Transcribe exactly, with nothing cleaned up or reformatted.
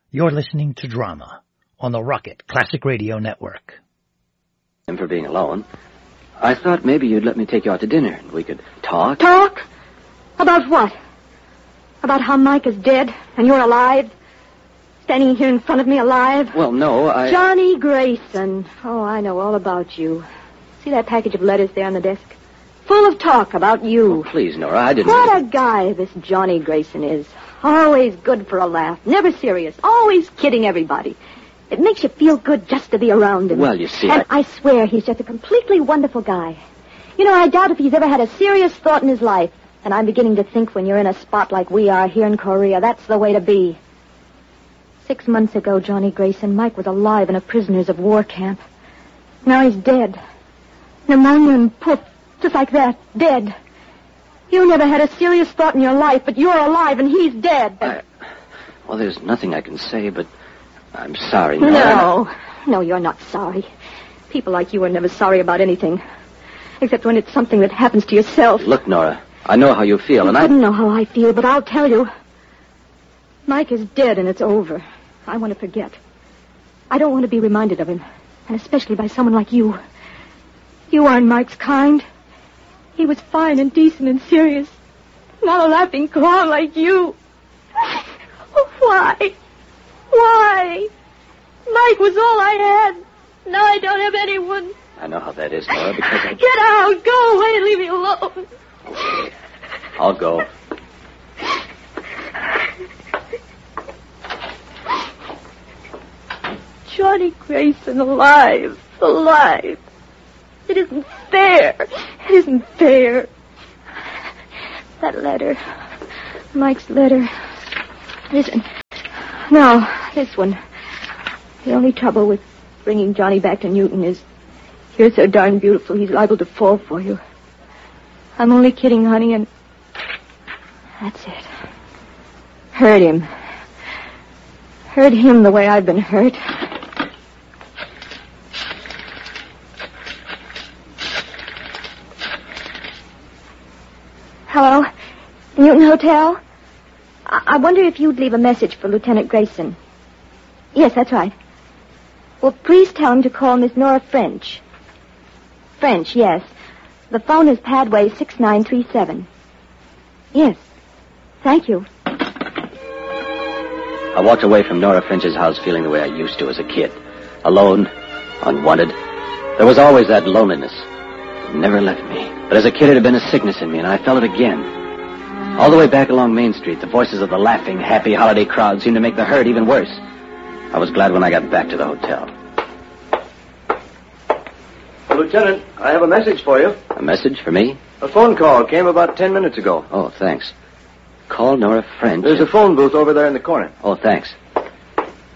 You're listening to Drama on the Rocket Classic Radio Network. And for being alone, I thought maybe you'd let me take you out to dinner and we could talk. Talk? About what? About how Mike is dead and you're alive? Standing here in front of me alive? Well, no, I... Johnny Grayson. Oh, I know all about you. See that package of letters there on the desk? Full of talk about you. Oh, please, Nora, I didn't... What a guy this Johnny Grayson is. Always good for a laugh. Never serious. Always kidding everybody. It makes you feel good just to be around him. Well, you see... And I... I swear he's just a completely wonderful guy. You know, I doubt if he's ever had a serious thought in his life. And I'm beginning to think when you're in a spot like we are here in Korea, that's the way to be. Six months ago, Johnny Grayson, Mike was alive in a prisoners of war camp. Now he's dead. Pneumonia and poof, just like that, dead. You never had a serious thought in your life, but you're alive and he's dead. I... Well, there's nothing I can say, but I'm sorry, Nora. No, no, you're not sorry. People like you are never sorry about anything, except when it's something that happens to yourself. Look, Nora, I know how you feel, you and I... I couldn't know how I feel, but I'll tell you. Mike is dead and it's over. I want to forget. I don't want to be reminded of him, and especially by someone like you. You aren't Mike's kind. He was fine and decent and serious. Not a laughing clown like you. Why? Why? Mike was all I had. Now I don't have anyone. I know how that is, Nora, because I... Get out! Go away and leave me alone. Okay. I'll go. Johnny Grayson alive. Alive. It isn't fair. It isn't fair. That letter. Mike's letter. Listen. No, this one. The only trouble with bringing Johnny back to Newton is you're so darn beautiful he's liable to fall for you. I'm only kidding, honey, and that's it. Hurt him. Hurt him the way I've been hurt. Hello? Newton Hotel? I-, I wonder if you'd leave a message for Lieutenant Grayson. Yes, that's right. Well, please tell him to call Miss Nora French. French, yes. The phone is Padway six nine three seven. Yes. Thank you. I walked away from Nora French's house feeling the way I used to as a kid. Alone, unwanted. There was always that loneliness. It never left me. But as a kid, it had been a sickness in me, and I felt it again. All the way back along Main Street, the voices of the laughing, happy holiday crowd seemed to make the hurt even worse. I was glad when I got back to the hotel. Lieutenant, I have a message for you. A message for me? A phone call came about ten minutes ago. Oh, thanks. Call Nora French. There's a phone booth over there in the corner. Oh, thanks.